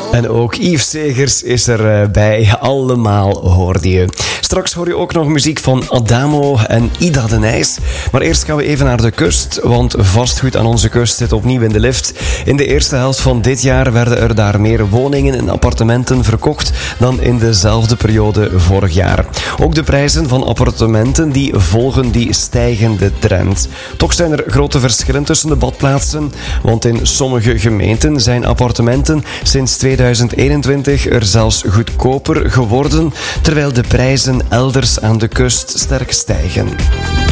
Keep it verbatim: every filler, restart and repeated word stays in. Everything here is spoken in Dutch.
En ook Yves Segers is er bij. Allemaal hoorde je. Straks hoor je ook nog muziek van Adamo en Ida de Nijs. Maar eerst gaan we even naar de kust, want vastgoed aan onze kust zit opnieuw in de lift. In de eerste helft van dit jaar werden er daar meer woningen en appartementen verkocht dan in dezelfde periode vorig jaar. Ook de prijzen van appartementen die volgen die stijgende trend. Toch zijn er grote verschillen tussen de badplaatsen, want in sommige gemeenten zijn appartementen sinds tweeduizend eenentwintig er zelfs goedkoper geworden, terwijl de prijzen elders aan de kust sterk stijgen.